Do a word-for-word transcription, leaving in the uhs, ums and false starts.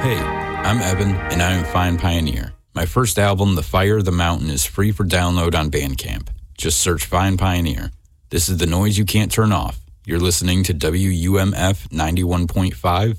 Hey, I'm Evan, and I am Fine Pioneer. My first album, The Fire, the Mountain, is free for download on Bandcamp. Just search Fine Pioneer. This is the noise you can't turn off. You're listening to W U M F ninety-one point five